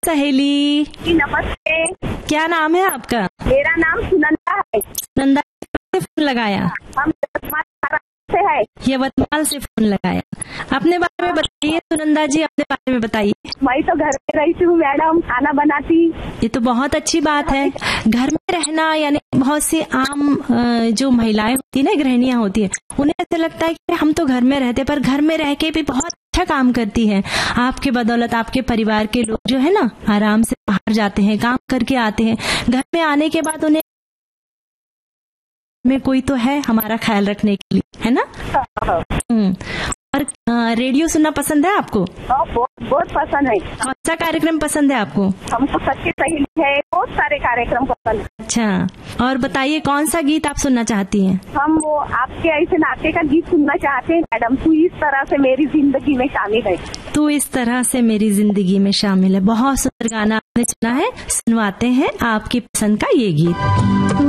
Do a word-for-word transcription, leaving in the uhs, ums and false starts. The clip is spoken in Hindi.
सहेली। जी नमस्ते। क्या नाम है आपका? मेरा नाम सुनंदा है। सुनंदा से फोन लगाया? हम से है। यवतमाल से फोन लगाया। अपने बारे में बताइए सुनंदा जी, अपने बारे में बताइए। मैं तो घर में रहती हूँ मैडम, खाना बनाती। ये तो बहुत अच्छी बात है। घर में रहना यानी बहुत सी आम जो महिलाएं होती है ना, गृहिणियां होती है, उन्हें ऐसा लगता है कि हम तो घर में रहते, पर घर में रह के भी बहुत अच्छा काम करती है। आपके बदौलत आपके परिवार के लोग जो है ना, आराम से बाहर जाते हैं, काम करके आते हैं। घर में आने के बाद उन्हें में कोई तो है हमारा ख्याल रखने के लिए, है ना? हम्म। और रेडियो सुनना पसंद है आपको? बहुत बहुत पसंद है। कौन सा कार्यक्रम पसंद है आपको? हमको सच्ची सहेली है, बहुत सारे कार्यक्रम पसंद है। अच्छा, और बताइए कौन सा गीत आप सुनना चाहती हैं? हम वो आपके ऐसे नाते का गीत सुनना चाहते हैं मैडम। तू इस तरह से मेरी जिंदगी में शामिल है। तू इस तरह से मेरी जिंदगी में शामिल है। बहुत सुंदर गाना आपने सुना है, सुनवाते हैं आपकी पसंद का ये गीत।